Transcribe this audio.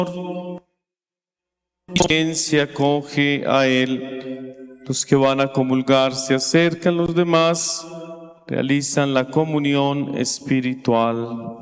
quien se acoge a él. Los que van a comulgar se acercan, los demás realizan la comunión espiritual.